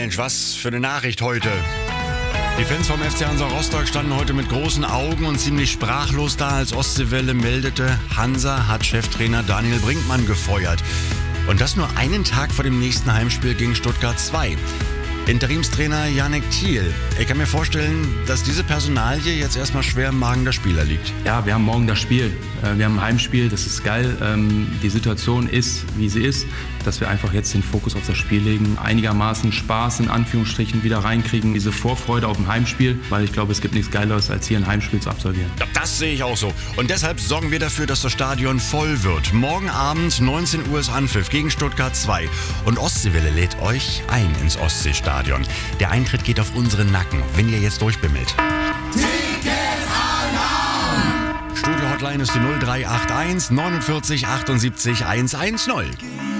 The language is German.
Mensch, was für eine Nachricht heute. Die Fans vom FC Hansa Rostock standen heute mit großen Augen und ziemlich sprachlos da, als Ostseewelle meldete, Hansa hat Cheftrainer Daniel Brinkmann gefeuert. Und das nur einen Tag vor dem nächsten Heimspiel gegen Stuttgart 2. Interimstrainer Yannick Thiel. Ich kann mir vorstellen, dass diese Personalie jetzt erstmal schwer im Magen der Spieler liegt. Ja, wir haben morgen das Spiel. Wir haben ein Heimspiel, das ist geil. Die Situation ist, wie sie ist, dass wir einfach jetzt den Fokus auf das Spiel legen, einigermaßen Spaß in Anführungsstrichen wieder reinkriegen, diese Vorfreude auf ein Heimspiel, weil ich glaube, es gibt nichts Geileres, als hier ein Heimspiel zu absolvieren. Ja, das sehe ich auch so. Und deshalb sorgen wir dafür, dass das Stadion voll wird. Morgen Abend 19 Uhr ist Anpfiff gegen Stuttgart 2. Und Ostseewelle lädt euch ein ins Ostseestadion. Der Eintritt geht auf unseren Nacken, wenn ihr jetzt durchbimmelt. Studio-Hotline ist die 0381 49 78 110.